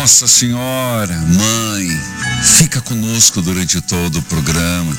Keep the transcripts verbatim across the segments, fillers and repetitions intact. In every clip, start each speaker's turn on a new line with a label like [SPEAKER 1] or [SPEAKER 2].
[SPEAKER 1] Nossa Senhora, Mãe, fica conosco durante todo o programa.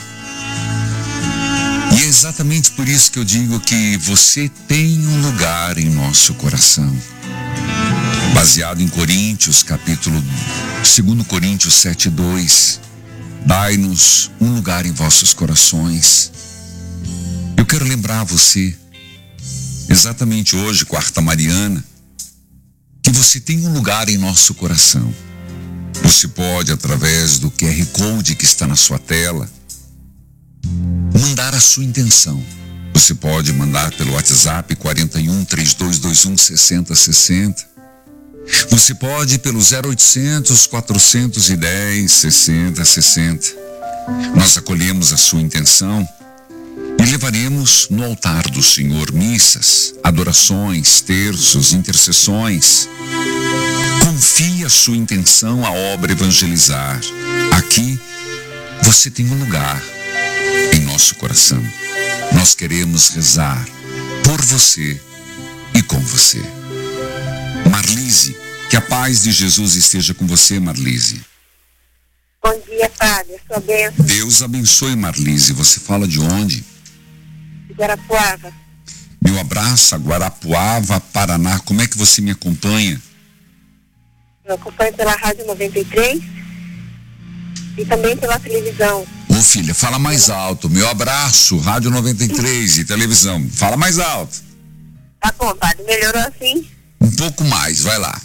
[SPEAKER 1] E é exatamente por isso que eu digo que você tem um lugar em nosso coração. Baseado em Coríntios, capítulo dois Coríntios sete, dois. Dai-nos um lugar em vossos corações. Eu quero lembrar você, exatamente hoje, quarta mariana, que você tem um lugar em nosso coração. Você pode, através do Q R Code que está na sua tela, mandar a sua intenção. Você pode mandar pelo WhatsApp quarenta e um, trinta e dois vinte e um, sessenta sessenta. Você pode ir pelo zero oitocentos, quatrocentos e dez, sessenta sessenta. Nós acolhemos a sua intenção e levaremos no altar do Senhor missas, adorações, terços, intercessões. Confie a sua intenção à obra evangelizar. Aqui você tem um lugar em nosso coração. Nós queremos rezar por você e com você. Marlise, que a paz de Jesus esteja com você, Marlise.
[SPEAKER 2] Bom dia, Padre. Sua bênção.
[SPEAKER 1] Deus abençoe, Marlise. Você fala de onde?
[SPEAKER 2] De Guarapuava.
[SPEAKER 1] Meu abraço a Guarapuava, Paraná. Como é que você me acompanha?
[SPEAKER 2] Eu acompanho pela Rádio noventa e três e também pela televisão.
[SPEAKER 1] Ô filha, fala mais alto. Meu abraço, Rádio noventa e três e televisão. Fala mais alto.
[SPEAKER 2] Tá bom, Padre. Melhorou assim?
[SPEAKER 1] Um pouco mais, vai lá.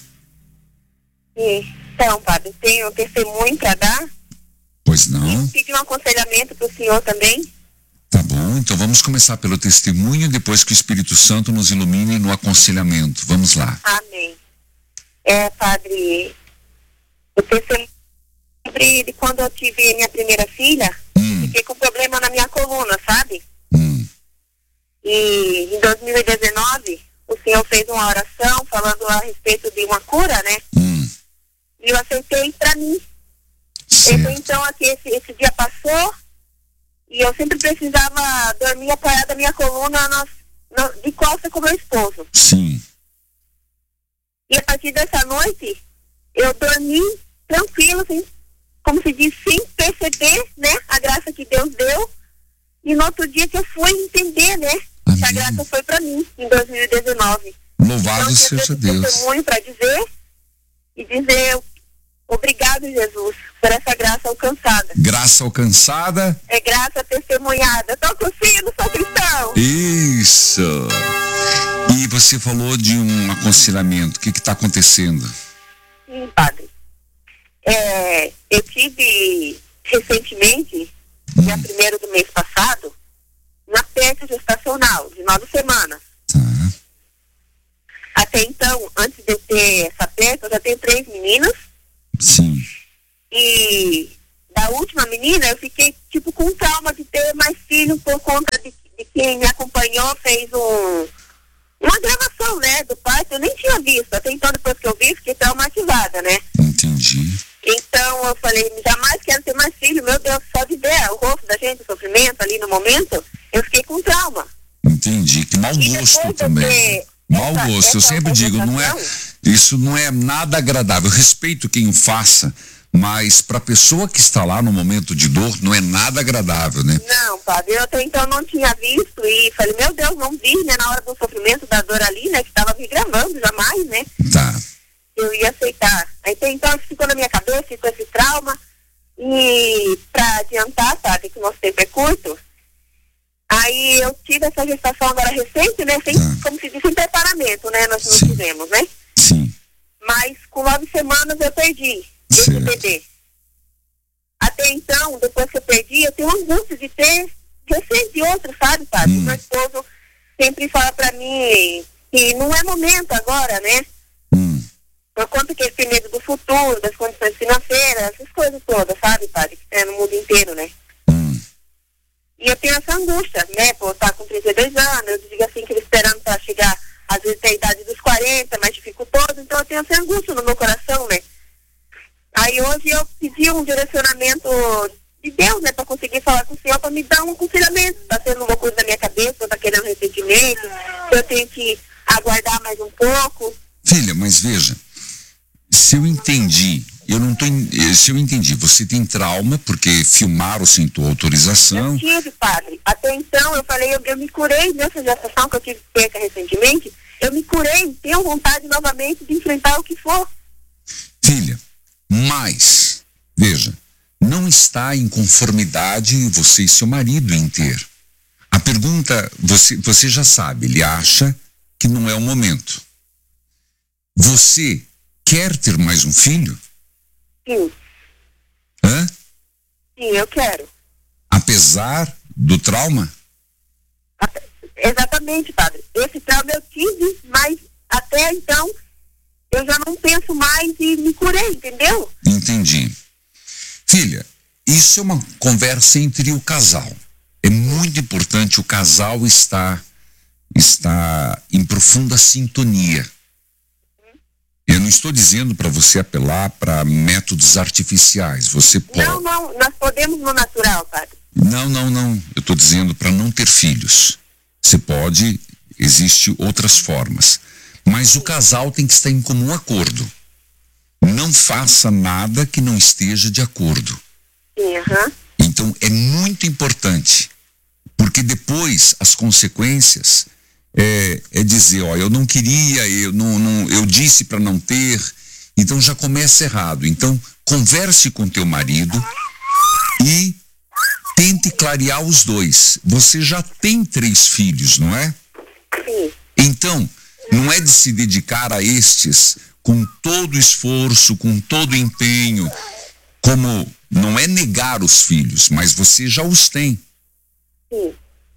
[SPEAKER 2] Então, Padre, tenho um testemunho para dar.
[SPEAKER 1] Pois não?
[SPEAKER 2] E pedir um aconselhamento para o senhor também.
[SPEAKER 1] Tá bom, então vamos começar pelo testemunho, depois que o Espírito Santo nos ilumine no aconselhamento. Vamos lá.
[SPEAKER 2] Amém. É, Padre, o testemunho de quando eu tive minha primeira filha,
[SPEAKER 1] hum.
[SPEAKER 2] fiquei com problema na minha coluna, sabe?
[SPEAKER 1] Hum.
[SPEAKER 2] E em dois mil e dezenove, o senhor fez uma oração falando a respeito de uma cura, né?
[SPEAKER 1] Hum.
[SPEAKER 2] E eu aceitei pra mim.
[SPEAKER 1] Certo.
[SPEAKER 2] Então, aqui, esse, esse dia passou e eu sempre precisava dormir apoiada na minha coluna nas, na, de costa com meu esposo.
[SPEAKER 1] Sim.
[SPEAKER 2] E a partir dessa noite, eu dormi tranquilo, assim, como se diz, sem perceber, né? A graça que Deus deu. E no outro dia que eu fui entender, né?
[SPEAKER 1] Amém.
[SPEAKER 2] Que a graça foi pra mim, em dois mil e dezenove.
[SPEAKER 1] Louvado
[SPEAKER 2] então,
[SPEAKER 1] seja
[SPEAKER 2] eu
[SPEAKER 1] Deus.
[SPEAKER 2] Testemunho para dizer e dizer obrigado, Jesus, por essa graça alcançada.
[SPEAKER 1] Graça alcançada.
[SPEAKER 2] É graça testemunhada. Toca o sino, sou cristão.
[SPEAKER 1] Isso. E você falou de um aconselhamento. O que está acontecendo?
[SPEAKER 2] Sim, Padre. É, eu tive recentemente,
[SPEAKER 1] hum.
[SPEAKER 2] dia primeiro do mês passado, uma peste gestacional de nove semanas.
[SPEAKER 1] Tá.
[SPEAKER 2] Até então, antes de ter essa peste, eu já tenho três meninas.
[SPEAKER 1] Sim.
[SPEAKER 2] E da última menina, eu fiquei tipo com trauma de ter mais filhos por conta de, de quem me acompanhou, fez um, uma gravação, né, do parto. Eu nem tinha visto. Até então, depois que eu vi, fiquei traumatizada, né?
[SPEAKER 1] Entendi.
[SPEAKER 2] Então, eu falei, jamais quero ter mais filho. Meu Deus, só de ver o rosto da gente, o sofrimento ali no momento, eu fiquei com trauma.
[SPEAKER 1] Entendi. Que mau gosto também. Mau
[SPEAKER 2] essa,
[SPEAKER 1] gosto,
[SPEAKER 2] essa
[SPEAKER 1] eu sempre digo, não é, isso não é nada agradável. Eu respeito quem o faça, mas para a pessoa que está lá no momento de dor, não é nada agradável, né?
[SPEAKER 2] Não, Padre, eu até então não tinha visto e falei, meu Deus, não vi, né, na hora do sofrimento da dor ali, né, que estava me gravando, jamais, né?
[SPEAKER 1] Tá.
[SPEAKER 2] Eu ia aceitar. Até então ficou na minha cabeça, ficou esse trauma. E para adiantar, Padre, que o nosso tempo é curto, aí eu tive essa gestação agora recente, né? Sem, ah. Como se diz, sem preparamento, né? Nós não tivemos, né?
[SPEAKER 1] Sim.
[SPEAKER 2] Mas com nove semanas eu perdi esse bebê. Até então, depois que eu perdi, eu tenho angústia de ter recente outro, sabe, Padre? Hum. Meu esposo sempre fala pra mim que não é momento agora, né?
[SPEAKER 1] Hum.
[SPEAKER 2] Por conta que ele tem medo do futuro, das condições financeiras, essas coisas todas, sabe, Padre? Que é no mundo inteiro, né? E eu tenho essa angústia, né, por estar com trinta e dois anos, eu digo assim que ele esperando para chegar, às vezes, a idade dos quarenta, mais dificultoso, então eu tenho essa angústia no meu coração, né. Aí hoje eu pedi um direcionamento de Deus, né, para conseguir falar com o Senhor, para me dar um aconselhamento, tá sendo uma coisa na minha cabeça, tá querendo recentemente, eu tenho que aguardar mais um pouco.
[SPEAKER 1] Filha, mas veja, Se eu entendi, eu não tô, se eu entendi, você tem trauma porque filmaram sem tua autorização?
[SPEAKER 2] Eu tive, padre. Até então eu falei, eu, eu me curei nessa gestação que eu tive perca recentemente, eu me curei, tenho vontade novamente de enfrentar o que for.
[SPEAKER 1] Filha, mas, veja, não está em conformidade você e seu marido em ter. A pergunta, você, você já sabe, ele acha que não é o momento. Você quer ter mais um filho?
[SPEAKER 2] Sim.
[SPEAKER 1] Hã?
[SPEAKER 2] Sim, eu quero.
[SPEAKER 1] Apesar do trauma?
[SPEAKER 2] Até, exatamente, padre. Esse trauma eu tive, mas até então eu já não penso mais e me curei, entendeu?
[SPEAKER 1] Entendi. Filha, isso é uma conversa entre o casal. É muito importante o casal estar, estar em profunda sintonia. Eu não estou dizendo para você apelar para métodos artificiais. Você pode...
[SPEAKER 2] Não, não, nós podemos no natural, padre.
[SPEAKER 1] Não, não, não. Eu estou dizendo para não ter filhos. Você pode, existe outras formas. Mas o casal tem que estar em comum acordo. Não faça nada que não esteja de acordo.
[SPEAKER 2] Sim, aham.
[SPEAKER 1] Então é muito importante, porque depois as consequências é, é dizer, ó, eu não queria, eu não, não eu disse para não ter, então já começa errado. Então converse com teu marido e tente clarear os dois. Você já tem três filhos, não é?
[SPEAKER 2] Sim.
[SPEAKER 1] Então não é de se dedicar a estes com todo o esforço, com todo o empenho, como não é negar os filhos, mas você já os tem.
[SPEAKER 2] Sim.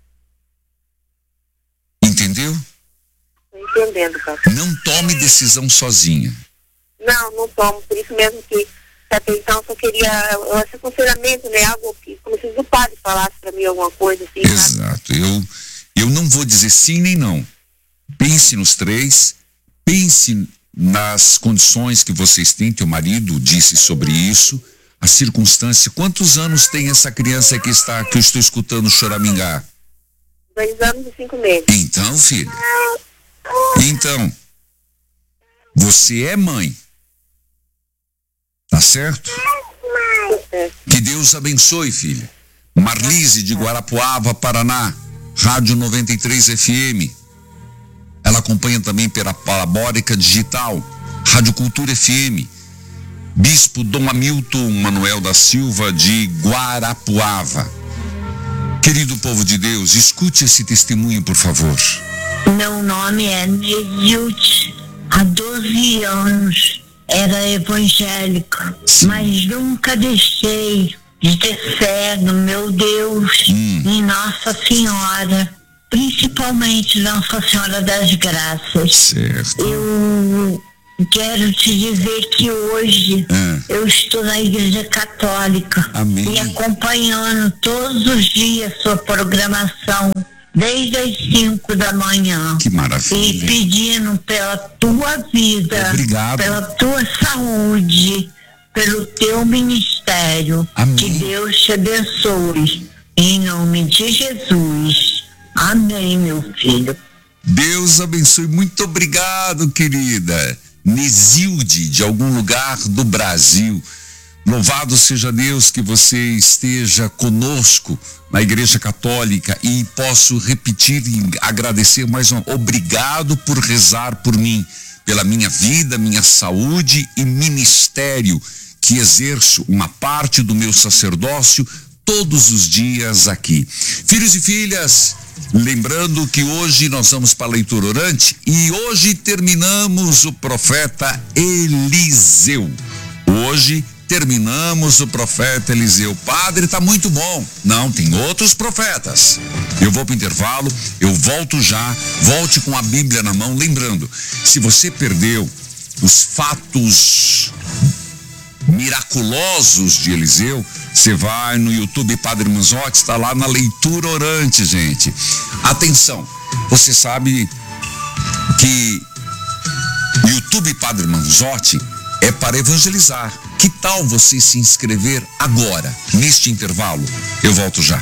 [SPEAKER 2] Entendeu? Estou entendendo, papai.
[SPEAKER 1] Não tome decisão sozinha.
[SPEAKER 2] Não, não tomo. Por isso mesmo que até então só queria esse aconselhamento, né? Algo que, como se o padre falasse para mim alguma coisa assim.
[SPEAKER 1] Exato. Eu, eu não vou dizer sim nem não. Pense nos três, pense nas condições que vocês têm, teu marido disse sobre isso, a circunstância. Quantos anos tem essa criança que está, que eu estou escutando choramingar?
[SPEAKER 2] Dois anos e cinco meses.
[SPEAKER 1] Então, filho, então, você é mãe, tá certo? Que Deus abençoe, filha. Marlise de Guarapuava, Paraná, Rádio noventa e três F M. Ela acompanha também pela Parabólica Digital, Rádio Cultura F M. Bispo Dom Hamilton Manuel da Silva de Guarapuava. Querido povo de Deus, escute esse testemunho, por favor.
[SPEAKER 3] Meu nome é Nezilte. Há doze anos era evangélica, Sim. mas nunca deixei de ter fé no meu Deus, hum. em Nossa Senhora, principalmente Nossa Senhora das Graças.
[SPEAKER 1] Certo.
[SPEAKER 3] Eu quero te dizer que hoje ah. eu estou na Igreja Católica.
[SPEAKER 1] Amém.
[SPEAKER 3] E acompanhando todos os dias sua programação, desde as cinco da manhã.
[SPEAKER 1] Que maravilha.
[SPEAKER 3] E pedindo pela tua vida,
[SPEAKER 1] Obrigado.
[SPEAKER 3] Pela tua saúde, pelo teu ministério.
[SPEAKER 1] Amém.
[SPEAKER 3] Que Deus te abençoe. Em nome de Jesus. Amém, meu filho.
[SPEAKER 1] Deus abençoe. Muito obrigado, querida. Nesilde, de algum lugar do Brasil. Louvado seja Deus que você esteja conosco na Igreja Católica, e posso repetir e agradecer mais uma vez. Obrigado por rezar por mim, pela minha vida, minha saúde e ministério, que exerço uma parte do meu sacerdócio todos os dias aqui. Filhos e filhas, lembrando que hoje nós vamos para a leitura orante e hoje terminamos o profeta Eliseu. Hoje terminamos o profeta Eliseu. Padre, tá muito bom. Não, tem outros profetas. Eu vou para o intervalo, eu volto já, volte com a Bíblia na mão. Lembrando, se você perdeu os fatos miraculosos de Eliseu, você vai no YouTube Padre Manzotti, está lá na leitura orante, gente. Atenção, você sabe que YouTube Padre Manzotti é para evangelizar. Que tal você se inscrever agora, neste intervalo? Eu volto já.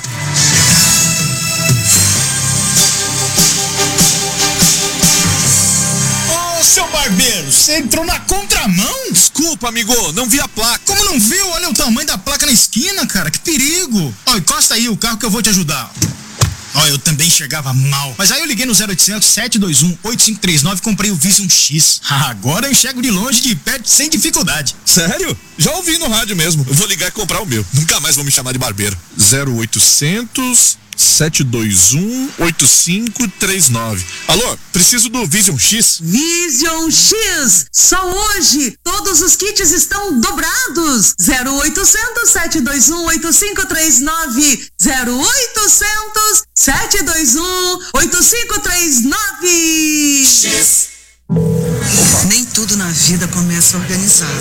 [SPEAKER 4] Ô, seu barbeiro, você entrou na contra contramão?
[SPEAKER 5] Desculpa, amigo, não vi a placa.
[SPEAKER 4] Como não viu? Olha o tamanho da placa na esquina, cara, que perigo. Ó, encosta aí o carro que eu vou te ajudar. Ó, eu também enxergava mal. Mas aí eu liguei no zero oitocentos, sete dois um, oito cinco três nove e comprei o Vision X. Agora eu enxergo de longe, de perto, sem dificuldade.
[SPEAKER 5] Sério? Já ouvi no rádio mesmo. Eu vou ligar e comprar o meu. Nunca mais vou me chamar de barbeiro. zero oitocentos, sete dois um, oito cinco três nove. Alô, preciso do Vision X.
[SPEAKER 6] Vision X! Só hoje! Todos os kits estão dobrados! zero oitocentos, sete dois um, oito cinco três nove. zero oitocentos, sete dois um, oito cinco três nove.
[SPEAKER 7] X. Nem tudo na vida começa organizado.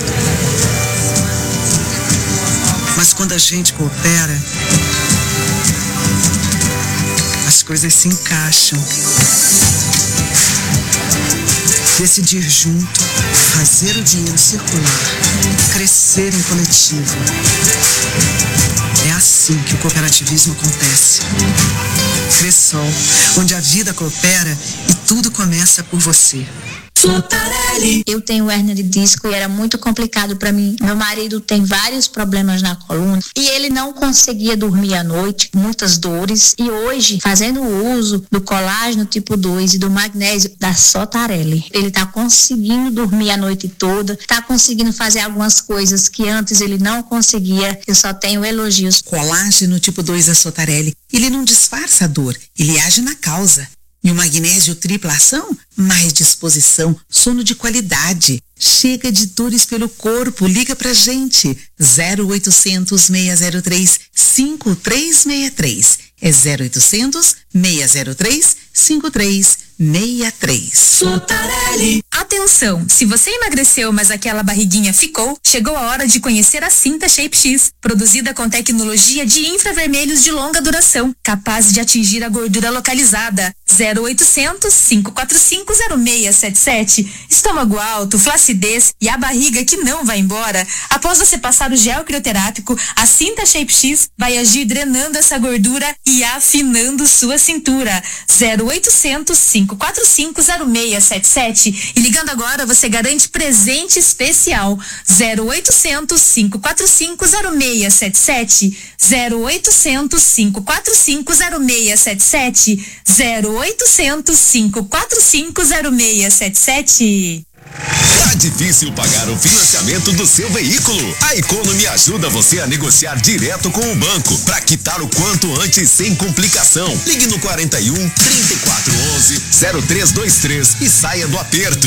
[SPEAKER 7] Mas quando a gente coopera, as coisas se encaixam. Decidir junto, fazer o dinheiro circular, crescer em coletivo. É assim que o cooperativismo acontece. Cressol, onde a vida coopera e tudo começa por você.
[SPEAKER 3] Sotarelli. Eu tenho hérnia de disco e era muito complicado para mim. Meu marido tem vários problemas na coluna e ele não conseguia dormir à noite, muitas dores. E hoje, fazendo o uso do colágeno tipo dois e do magnésio da Sotarelli, ele tá conseguindo dormir a noite toda, tá conseguindo fazer algumas coisas que antes ele não conseguia. Eu só tenho elogios.
[SPEAKER 7] Colágeno tipo dois da Sotarelli, ele não disfarça a dor, ele age na causa. E o magnésio tripla ação? Mais disposição, sono de qualidade. Chega de dores pelo corpo, liga pra gente. zero oitocentos, seis zero três, cinco três seis três. É zero oitocentos, seis zero três, cinco três seis três.
[SPEAKER 8] Sotarelli. Atenção, se você emagreceu, mas aquela barriguinha ficou, chegou a hora de conhecer a Cinta Shape X, produzida com tecnologia de infravermelhos de longa duração, capaz de atingir a gordura localizada. zero oitocentos, cinco quatro cinco, zero seis sete sete. Estômago alto, flacidez e a barriga que não vai embora. Após você passar o gel crioterápico, a Cinta Shape X vai agir drenando essa gordura e afinando sua cintura. zero oitocentos, cinco quatro cinco, zero seis sete sete. E ligando agora, você garante presente especial. zero oitocentos, cinco quatro cinco, zero seis sete sete. zero oitocentos, cinco quatro cinco, zero seis sete sete. zero oitocentos, cinco quatro cinco, zero seis sete sete.
[SPEAKER 9] Tá difícil pagar o financiamento do seu veículo? A Economy ajuda você a negociar direto com o banco para quitar o quanto antes sem complicação. Ligue no quarenta e um, trinta e quatro onze, zero três dois três e saia do aperto.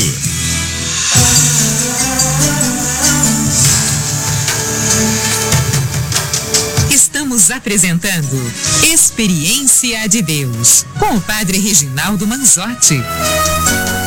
[SPEAKER 10] Estamos apresentando Experiência de Deus com o Padre Reginaldo Manzotti.